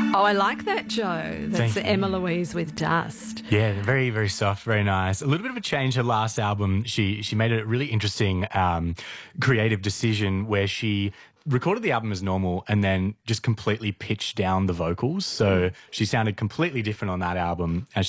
Oh, I like that, Joe. That's Thank you. Emma Louise with Dust. Yeah, very, very soft, very nice. A little bit of a change. Her last album, she made a really interesting creative decision where she recorded the album as normal and then just completely pitched down the vocals. So she sounded completely different on that album as